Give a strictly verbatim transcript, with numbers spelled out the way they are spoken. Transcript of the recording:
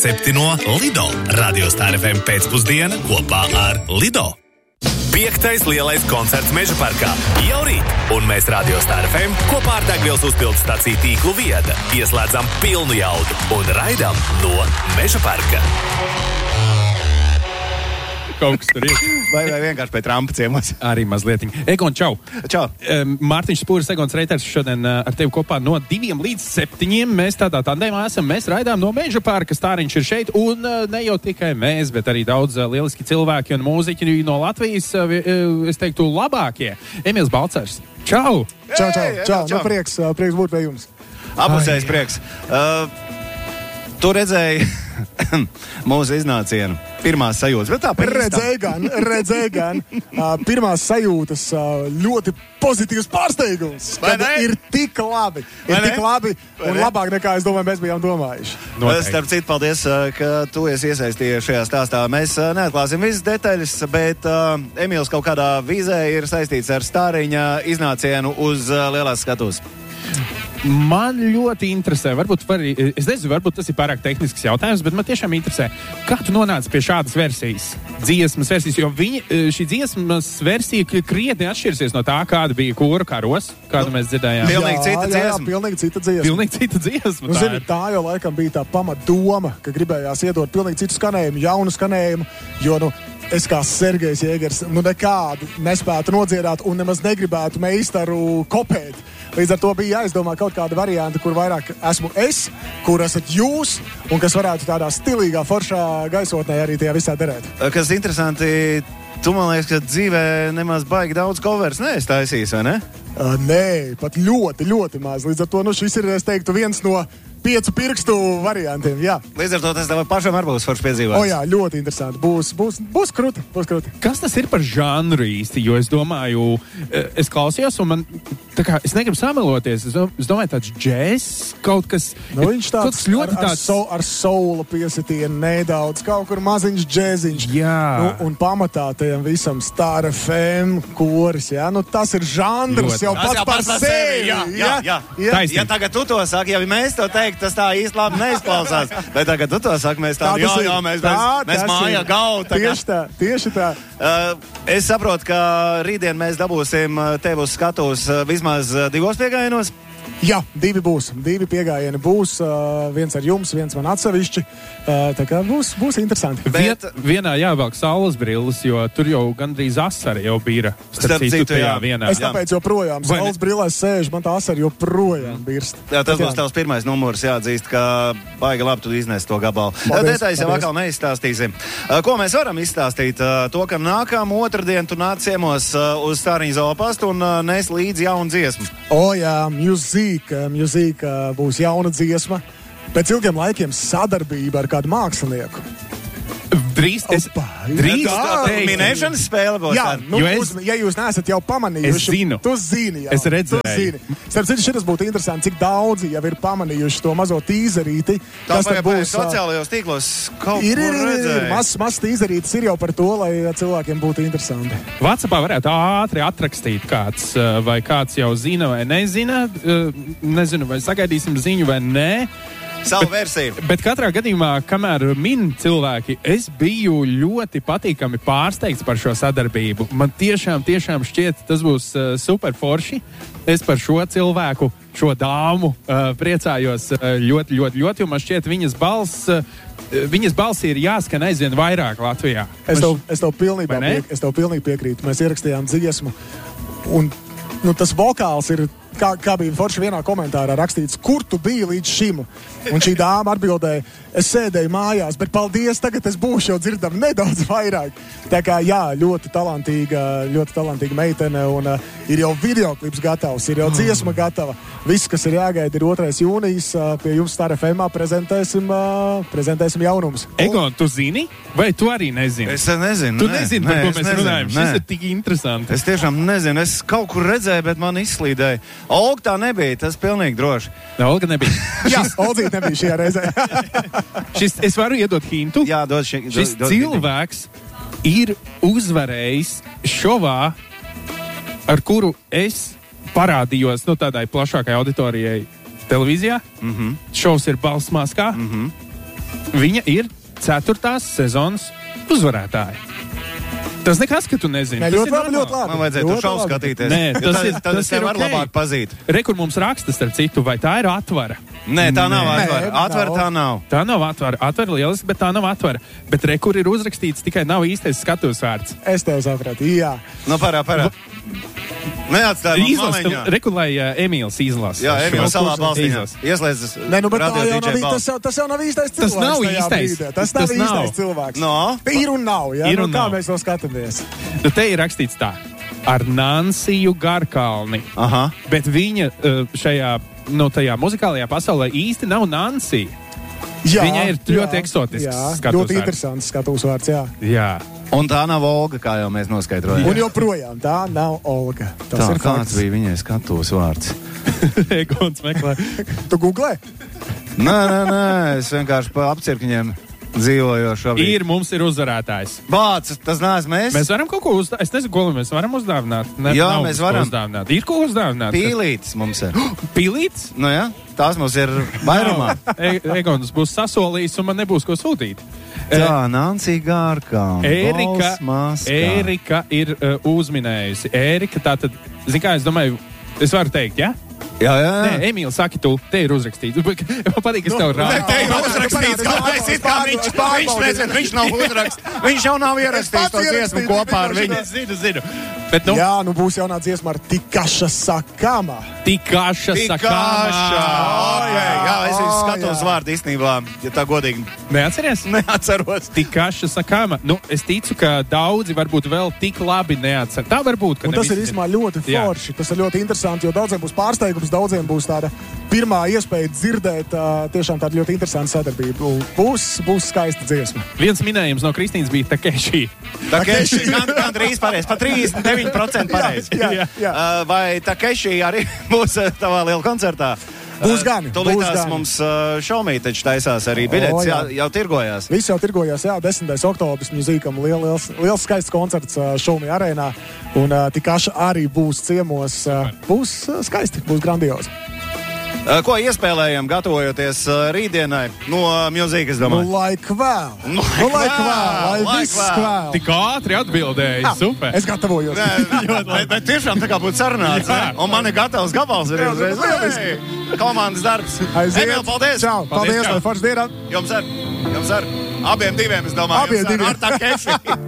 septiņo Lido. Radio Star F M pēcpusdiena kopā ar Lido. Piektais lielais koncerts Meža parkā jau rīt, un mēs Radio Star F M kopā ar degvielas uzpildes staciju tīklu Vieda ieslēdzam pilnu jaudu un raidām no Meža parka. Kaut kas tur ir. Vai, vai vienkārši pēc Trumpa ciemos. Arī mazlietiņ. Egon, čau. Čau. Um, Mārtiņš Spūris, Egons Reiters šodien uh, ar tevi kopā no diviem līdz septiņiem. Mēs tādā tandēmā esam. Mēs raidām no Meža parka. Stāriņš ir šeit. Un uh, ne jau tikai mēs, bet arī daudz uh, lieliski cilvēki un mūziķi no Latvijas. Uh, es teiktu labākie. Emīls Balcers. Čau. Čau, čau, Ei, čau. čau. Nu, prieks, prieks būt pie jums. Apusējis prieks. Uh, tu redzēji mūsu iznācienu. Pirmās sajūtas, bet tā pa Redzēju gan, redzēju gan. Uh, pirmās sajūtas uh, ļoti pozitīvs pārsteigums. Vai Kad ne? ir tik labi. Ir Vai tik ne? labi Vai un ne? labāk nekā es domāju, mēs bijām domājuši. Noteikti. Starp citu, paldies, uh, ka tu esi iesaistījies šajā stāstā. Mēs uh, neatklāsim visas detaļas, bet uh, Emīls kaut kādā vīzē ir saistīts ar Stāriņa iznācienu uz uh, lielās skatuves. Man ļoti interesē, varbūt, var, es nezinu, varbūt tas ir pārāk tehnisks jautājums, bet man tiešām interesē, kā tu nonāci pie šādas versijas, dziesmas versijas, jo viņa, šī dziesmas versija krietni atšķirsies no tā, kāda bija Kūra karos, kādu mēs dzirdējām. Pilnīgi Jā, cita jā, jā, dziesma. pilnīgi cita dziesma. Pilnīgi cita dziesma. Nu, tā zini, ir. tā jau laikam bija tā pamatdoma, ka gribējās iedot pilnīgi citu skanējumu, jaunu skanējumu, jo, nu, es kā Sergejs Jēgers, nu, nekādu nespētu nodziedāt un nemaz negribētu meistaru kopēt. Līdz ar to bija jāizdomā kaut kāda varianta, kur vairāk esmu es, kur esat jūs, un kas varētu tādā stilīgā, foršā gaisotnē arī tajā visā derēt. Kas interesanti, tu man liekas, ka dzīvē nemaz baigi daudz covers neesi taisījis, vai ne? Uh, nē, pat ļoti, ļoti maz. Līdz ar to nu, šis ir, es teiktu, viens no piecu pirkstu variantiem. Jā, Līdz ar to tas tev pašam arī būs forši piedzīvots. o jā, ļoti interesanti. Būs, būs, būs kruti, būs kruti. Kas tas ir par žanru īsti? Jo es domāju, eh, es klausījos, un man, tā kā, es negribu sameloties, es dom- es domāju, tāds džēs, kaut kas, Nu, viņš kaut tāds kas ļoti ar, ar, tāds. so, ar soula piesitienu nedaudz, kaut kur maziņš džēziņš. Jā. Nu, un pamatā tajam visam Star F M koris, jā, nu tas ir žanrs Ļoti. jau Tas pats jau par pats par sevi. Jā, jā, jā. jā. Taisnība. Ja tagad tu to saki, ja mēs to teikt, tas tā īsti labi neizklausās. Bet tagad tu to saki, mēs Tā tādu, jā, tas ir. jā, mēs, Tā mēs, mēs tas mājā ir. gauta. Tieši tā, tieši tā. Uh, es saprotu, ka rītdien mēs dabūsim uh, tev uz skatuves uh, vismaz uh, divos piegājienos. Jā, divi būs. Divi piegājieni būs. Uh, viens ar jums, viens man atsevišķi. Uh, tā kā būs, būs interesanti. Vien, Bet- vienā jāvelk saules brilles, jo tur jau gandrīz asara jau bija. Starp citu, tajā jā. vienā. Es tāpēc joprojām Vai ne? saules brillēs sēžu, man tā asara joprojām birst. Jā, tas Bet būs tavs pirmais numurs, jāatzīst, ka baigi labi tu iznesi to gabalu. Paldies, Detaļas jau paldies. atkal neizstāstīsim. Uh, Ko mēs varam izstāstīt? Uh, To, ka nākamā otrdien tu nāc ciemos uh, uz Stāriņa zoopastu un uh, nes līdzi jaunu dziesmu. O jā, mūzika, mūzika būs jauna dziesma. Pēc ilgiem laikiem sadarbība ar kādu mākslinieku. Drīz es, Opa, drīz jā. tā teikt. Minēšanas spēle būs. Jā, ar- nu, Jo es- uz, ja jūs neesat jau pamanījuši, Es zinu. tu zini. Jā, Es redzēju. Tu zini. Starp citu, šitas būtu interesanti, cik daudzi jau ir pamanījuši to mazo tīzerīti. Tā kas tad pagaid, būs. ā, sociālajos tīklos kaut Ir, ir, kur ir, ir. redzēju. Mazs maz tīzerītis ir jau par to, lai cilvēkiem būtu interesanti. Vācijā varētu ātri atrakstīt kāds, uh, vai kāds jau zina vai nezina. Uh, Nezinu, vai sagaidīsim ziņu vai nē. Savu versiju. Bet katrā gadījumā, kamēr min cilvēki, es biju ļoti patīkami pārsteigts par šo sadarbību. Man tiešām, tiešām šķiet, tas būs uh, super forši. Es par šo cilvēku, šo dāmu uh, priecājos uh, ļoti, ļoti, ļoti, jo man šķiet, viņas balss, uh, viņas balss ir jāskan aizvien vairāk Latvijā. Es Man tev, es tev, pilnībā, Vai ne? piek, es tev pilnīgi piekrītu. Mēs ierakstījām dziesmu. Un nu, tas vokāls ir, kā, kā bija forši vienā komentārā rakstīts, kur tu biji līdz šim? Un šī dāma atbildēja, es sēdēju mājās, bet paldies, tagad es būšu jau dzirdama nedaudz vairāk. Tā kā jā, ļoti talantīga, ļoti talantīga meitene, un uh, ir jau videoklips gatavs, ir jau dziesma gatava. Viss, kas ir jāgaida, ir otrais jūnijas, uh, pie jums Star F M prezentēsim, uh, prezentēsim jaunumus. Egon, tu zini? Vai tu arī nezini? Es nezinu. Tu nē, nezini, nē, par ko es mēs nezinu, runājam. nē. Šis ir tik interesanti. Es tiešām nezinu. Es kaut kur redzēju, bet man izslīdēja. Olga tā nebija, tas pilnīgi droši. Olga nebija. Jā, Oldzīt nebija šajā reizē. Šis, es varu iedot hintu. Jā, dod šī. Šis cilvēks ir uzvarējis šovā, ar kuru es parādījos nu, tādai plašākai auditorijai televīzijā. Mm -hmm. Šovs ir Balss maskā. Mm -hmm. Viņa ir ceturtās sezonas uzvarētāja. Tas nekas, ka tu nezini. Nē, Tas ļoti ir labi, ļoti normāli. labi. Man vajadzēja to Ļoti šovu labi. skatīties. Nē, Jo tas tad- ir- tad tas es tevi ir varu ok. labāk pazīt. Re, kur mums raksta starp citu, vai tā ir atvara? Nē, tā nav Nē. atvara. Nē, Atvara nav. tā nav. Tā nav atvara. Atvara lieliski, bet tā nav atvara. Bet re, kur ir uzrakstīts, tikai nav īstais skatuves vārds. Es tev sapratu, jā. Nu, parā, parā. Neatstāj man Izlasi, maliņā. rekulēja Emīls izlasa. Jā, Emīls šo. savā balsī. Izlas. Ieslēdzas. Nē, nu, bet tā radio jau D J nav, balss. tas, jau, tas jau nav īstais cilvēks. Tas nav tajā īstais. brīdī. Tas nav Tas nav. īstais cilvēks. No? Ir un nav, jā. Ir Nu, un kā nav. mēs to skatāmies? Nu, te ir rakstīts tā. Ar Nansiju Garkalni. Aha. Bet viņa uh, šajā, nu, tajā muzikālajā pasaulē īsti nav Nansija. Jā, Viņai ir ļoti jā, eksotisks jā, skatuves ļoti vārds. interesants skatuves vārds, jā. Jā. Un tā nav Olga, kā jau mēs noskaidrojām. Un joprojām tā nav Olga. Tas Tā, ir kāds fakts. bija viņai skatos vārds? Egons meklē. Tu googlē? Nē, nē, nē, es vienkārši pa apcirkņiem dzīvoju šobrīd. Ir, mums ir uzvarētājs. Bācis, tas neesmu mēs. Mēs varam kaut ko uzdāvināt. Es nezinu, ko mēs varam uzdāvināt. Ne, Jā, nav mēs ko varam. Uzdāvināt. Ir ko uzdāvināt. Pīlītis mums ir. Pilīts? Nu jā, tās mums ir vairumā. E Egons būs sasolījis un man nebūs ko sūtīt. Tā, Nancy Gārkā. Ērika, Ērika ir uh, uzminējusi. Ērika, tā tad, zini kā, es domāju, es varu teikt, jā? Jā, jā, jā. Nē, Emīl, saki tu, te ir uzrakstīts. Man patīk, es tev rādu. Te ir uzrakstīts, kāpēc it kā viņš, viņš nezina, viņš nav uzrakstīts. Viņš jau nav ierakstījis to dziesmu kopā ar viņu. Es zinu, zinu. Bet, nu, Jā, nu būs jaunā dziesma ar Tikaša Sakama. Tikaša Tikaša. sakāmā. Okay, jā, es viņu Ā, skatos jā. vārdu īstenībā, ja tā godīgi Neatceries? neatceros. Tikaša sakāmā. Nu, es ticu, ka daudzi varbūt vēl tik labi neatcer. Tā var būt, ka Un ne tas ir visi īstenībā ļoti Jā. forši. Tas ir ļoti interesanti, jo daudziem būs pārsteigums, daudziem būs tāda pirmā iespēja dzirdēt uh, tiešām tādu ļoti interesantu sadarbību. Būs, būs skaista dziesma. Viens minējums no Kristīnas bija Takeshi. Takeshi, gan, gan drīz pareizi, pa trīsdesmit deviņi procenti pareizi. Jā, jā, jā. Uh, vai Takeshi arī būs uh, tavā lielā koncertā? Būs gan, Tūlīt būs tās gan. mums uh, šaumī taču taisās arī biļetes, O, jā. jā. Jau tirgojās. Viss jau tirgojās, jā, desmitais oktobris mūzīkam, liel, liels, liels skaists koncerts uh, Šaumī arēnā. Un uh, Tikaša arī būs ciemos. Uh, būs uh, skaisti, būs grandiozi. Uh, ko iespēlējam, gatavojoties uh, rītdienai no mūzikas, Nu, domāju? laik vēl. Nu, laik Nu, laik vēl, vēl, lai laik viss vēl. vēl. Tik ātri atbildēja. Super. Es gatavojos. Nē, bet, bet tiešām tā kā būtu sarunāts. Jā. Ne? Un man ir gatavs gabals arī Jā, uzreiz. lieliski. Ei, Komandas darbs. Aiziet. Emīl, paldies! Čau, paldies, čau. lai forši dienā. Jums ar, jums ar. Abiem diviem, es domāju. Abiem jums ar, diviem. Ar Takeshi.